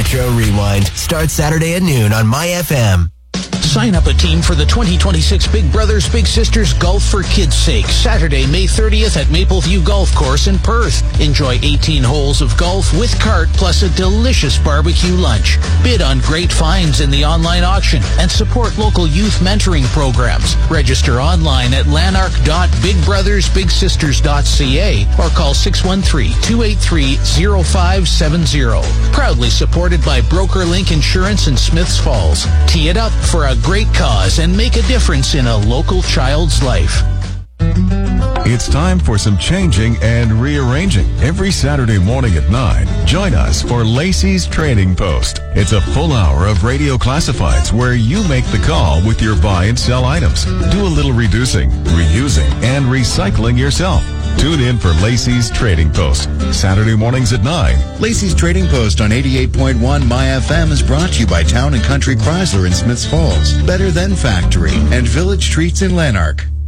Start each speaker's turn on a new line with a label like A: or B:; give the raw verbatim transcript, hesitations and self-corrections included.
A: Retro Rewind starts Saturday at noon on My F M.
B: Sign up a team for the twenty twenty-six Big Brothers Big Sisters Golf for Kids' Sake, Saturday, May thirtieth at Mapleview Golf Course in Perth. Enjoy eighteen holes of golf with cart plus a delicious barbecue lunch. Bid on great finds in the online auction and support local youth mentoring programs. Register online at lanark dot big brothers big sisters dot c a or call six one three, two eight three, zero five seven zero. Proudly supported by BrokerLink Insurance in Smiths Falls. Tee it up for a great cause and make a difference in a local child's life.
C: It's time for some changing and rearranging. Every Saturday morning at nine, join us for Lacey's Trading Post. It's a full hour of radio classifieds where you make the call with your buy and sell items. Do a little reducing, reusing, and recycling yourself. Tune in for Lacey's Trading Post, Saturday mornings at nine.
D: Lacey's Trading Post on eighty-eight point one My F M is brought to you by Town and Country Chrysler in Smiths Falls, Better Than Factory, and Village Treats in Lanark.